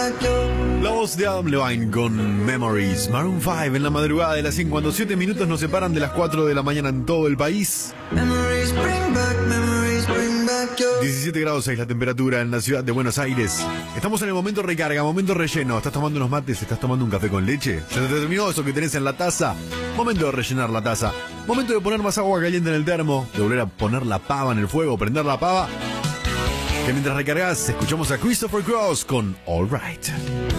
La voz de Adam Levine con Memories. Maroon 5 en la madrugada de las 5, cuando 7 minutos nos separan de las 4 de la mañana en todo el país. 17 grados 6 la temperatura en la ciudad de Buenos Aires. Estamos en el momento recarga, momento relleno. ¿Estás tomando unos mates? ¿Estás tomando un café con leche? ¿Se te terminó eso que tenés en la taza? Momento de rellenar la taza. Momento de poner más agua caliente en el termo. De volver a poner la pava en el fuego, prender la pava. Que mientras recargas, escuchamos a Christopher Cross con All Right.